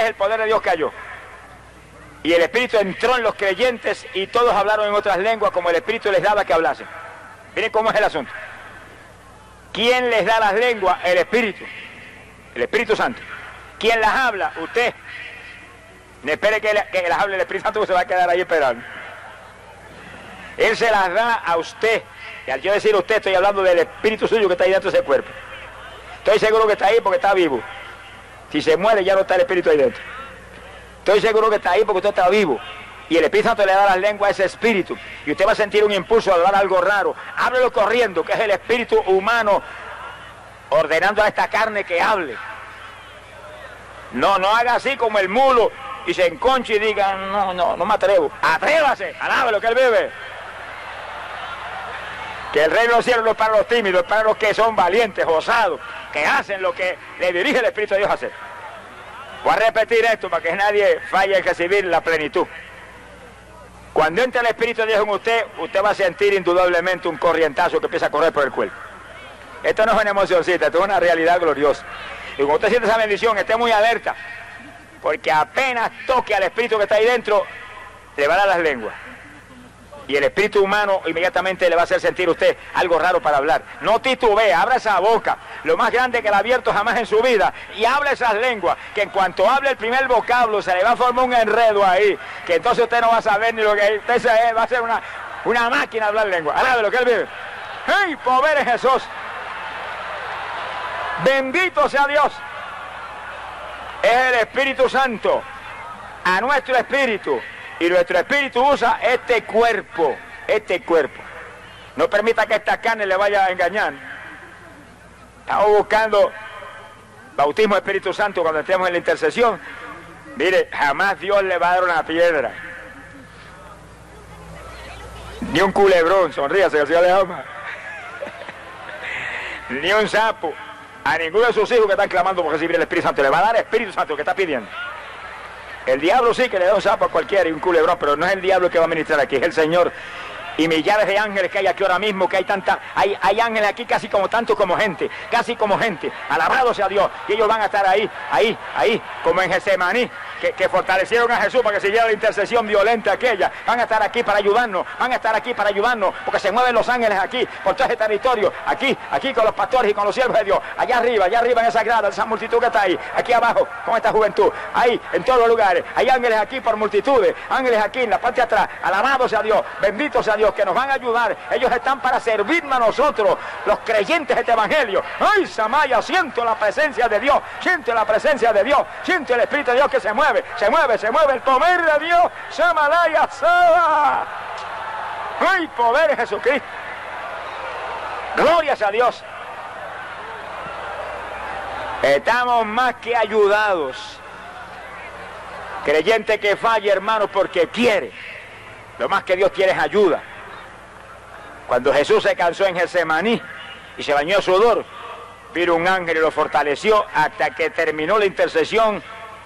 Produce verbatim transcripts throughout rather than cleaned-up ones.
el poder de Dios cayó. Y el Espíritu entró en los creyentes y todos hablaron en otras lenguas como el Espíritu les daba que hablasen. Miren cómo es el asunto. ¿Quién les da las lenguas? El Espíritu. El Espíritu Santo. ¿Quién las habla? Usted. No espere que, le, que las hable el Espíritu Santo, porque se va a quedar ahí esperando. Él se las da a usted. Y al yo decir usted, estoy hablando del Espíritu suyo que está ahí dentro de ese cuerpo. Estoy seguro que está ahí porque está vivo. Si se muere ya no está el Espíritu ahí dentro. Estoy seguro que está ahí porque usted está vivo. Y el Espíritu Santo le da las lenguas a ese espíritu. Y usted va a sentir un impulso a hablar algo raro. Háblelo corriendo, que es el espíritu humano ordenando a esta carne que hable. No, no haga así como el mulo y se enconche y diga, no, no, no me atrevo. Atrévase, alabe lo que él vive. Que el reino de los cielos no es para los tímidos, es para los que son valientes, osados, que hacen lo que le dirige el Espíritu de Dios a hacer. Voy a repetir esto para que nadie falle en recibir la plenitud. Cuando entra el Espíritu de Dios en usted, usted va a sentir indudablemente un corrientazo que empieza a correr por el cuerpo. Esto no es una emocioncita, esto es una realidad gloriosa. Y cuando usted siente esa bendición, esté muy alerta, porque apenas toque al Espíritu que está ahí dentro, le va a dar las lenguas. Y el espíritu humano inmediatamente le va a hacer sentir a usted algo raro para hablar. No titubee, abra esa boca, lo más grande que le ha abierto jamás en su vida, y habla esas lenguas, que en cuanto hable el primer vocablo se le va a formar un enredo ahí, que entonces usted no va a saber ni lo que usted se, va a ser una, una máquina de hablar lengua. Alabe lo que él vive. ¡Hey, poder es Jesús! Bendito sea Dios. Es el Espíritu Santo a nuestro espíritu. Y nuestro espíritu usa este cuerpo, este cuerpo. No permita que esta carne le vaya a engañar. Estamos buscando bautismo del Espíritu Santo cuando estemos en la intercesión. Mire, jamás Dios le va a dar una piedra. Ni un culebrón, sonríase, que el Señor le ama. Ni un sapo. A ninguno de sus hijos que están clamando por recibir el Espíritu Santo le va a dar el Espíritu Santo que está pidiendo. El diablo sí que le da un sapo a cualquiera y un culebrón, pero no es el diablo que va a ministrar aquí, es el Señor. Y millares de ángeles que hay aquí ahora mismo, que hay tanta, hay, hay ángeles aquí casi como tanto como gente, casi como gente, alabado sea Dios, y ellos van a estar ahí, ahí, ahí, como en Getsemaní, que, que fortalecieron a Jesús para que siguiera la intercesión violenta aquella, van a estar aquí para ayudarnos, van a estar aquí para ayudarnos, porque se mueven los ángeles aquí, por todo ese territorio, aquí, aquí con los pastores y con los siervos de Dios, allá arriba, allá arriba en esa grada, esa multitud que está ahí, aquí abajo, con esta juventud, ahí, en todos los lugares, hay ángeles aquí por multitudes, ángeles aquí en la parte de atrás, alabado sea Dios, bendito sea Dios, que nos van a ayudar, ellos están para servirnos a nosotros, los creyentes de este evangelio. ¡Ay, Samaya! Siento la presencia de Dios, siento la presencia de Dios, siento el Espíritu de Dios que se mueve, se mueve, se mueve, el poder de Dios, Samalaya Saba. ¡Ay, poder de Jesucristo! Glorias a Dios. Estamos más que ayudados. Creyente que falle, hermano, porque quiere. Lo más que Dios quiere es ayuda. Cuando Jesús se cansó en Getsemaní y se bañó de sudor, vino un ángel y lo fortaleció hasta que terminó la intercesión,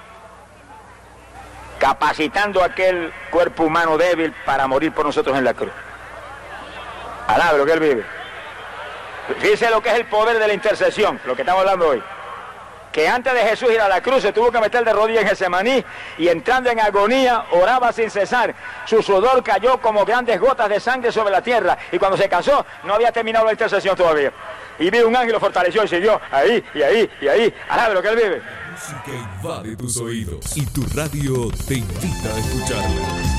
capacitando a aquel cuerpo humano débil para morir por nosotros en la cruz. Alabe lo que él vive. Fíjese lo que es el poder de la intercesión, lo que estamos hablando hoy. Que antes de Jesús ir a la cruz se tuvo que meter de rodillas en Getsemaní y entrando en agonía oraba sin cesar. Su sudor cayó como grandes gotas de sangre sobre la tierra y cuando se cansó no había terminado la intercesión todavía. Y vino un ángel y lo fortaleció y siguió ahí y ahí y ahí. Alabe lo que él vive. Música invade tus oídos y tu radio te invita a escucharla.